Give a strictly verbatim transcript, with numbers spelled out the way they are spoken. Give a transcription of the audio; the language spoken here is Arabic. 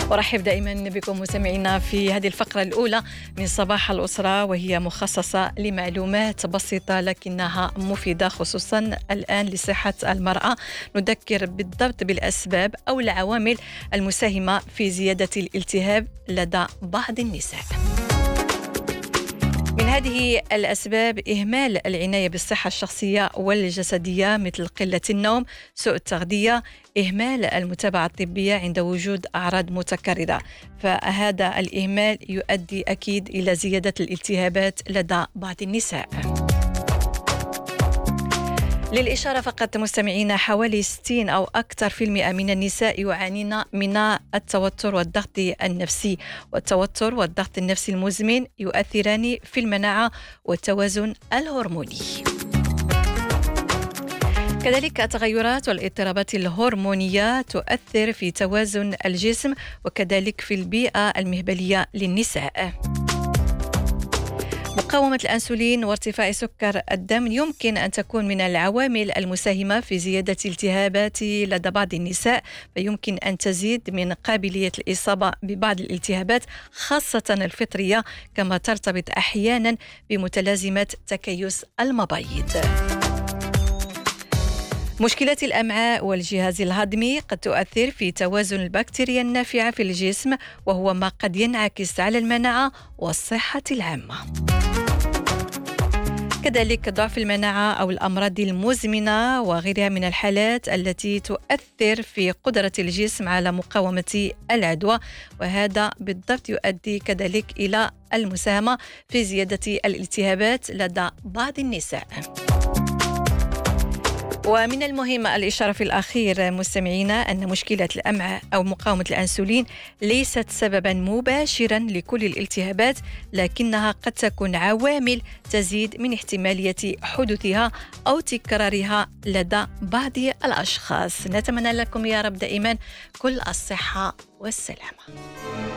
ورحب دائما بكم مستمعينا في هذه الفقرة الأولى من صباح الأسرة، وهي مخصصة لمعلومات بسيطة لكنها مفيدة خصوصا الآن لصحة المرأة. نذكر بالضبط بالأسباب أو العوامل المساهمة في زيادة الالتهاب لدى بعض النساء. من هذه الأسباب إهمال العناية بالصحة الشخصية والجسدية، مثل قلة النوم، سوء التغذية، إهمال المتابعة الطبية عند وجود أعراض متكررة. فهذا الإهمال يؤدي أكيد إلى زيادة الالتهابات لدى بعض النساء. للإشارة فقط مستمعين، حوالي ستين أو أكثر في المئة من النساء يعانين من التوتر والضغط النفسي، والتوتر والضغط النفسي المزمن يؤثران في المناعة والتوازن الهرموني. كذلك التغيرات والاضطرابات الهرمونية تؤثر في توازن الجسم وكذلك في البيئة المهبلية للنساء. مقاومة الأنسولين وارتفاع سكر الدم يمكن أن تكون من العوامل المساهمة في زيادة الالتهابات لدى بعض النساء، فيمكن أن تزيد من قابلية الإصابة ببعض الالتهابات خاصة الفطرية، كما ترتبط أحيانا بمتلازمة تكيس المبايض. مشكلات الأمعاء والجهاز الهضمي قد تؤثر في توازن البكتيريا النافعة في الجسم، وهو ما قد ينعكس على المناعة والصحة العامة. كذلك ضعف المناعة أو الأمراض المزمنة وغيرها من الحالات التي تؤثر في قدرة الجسم على مقاومة العدوى، وهذا بالضبط يؤدي كذلك إلى المساهمة في زيادة الالتهابات لدى بعض النساء. ومن المهم الإشارة في الأخير مستمعينا أن مشكلة الأمعاء أو مقاومة الأنسولين ليست سببا مباشرا لكل الالتهابات، لكنها قد تكون عوامل تزيد من احتمالية حدوثها أو تكرارها لدى بعض الأشخاص. نتمنى لكم يا رب دائما كل الصحة والسلامة.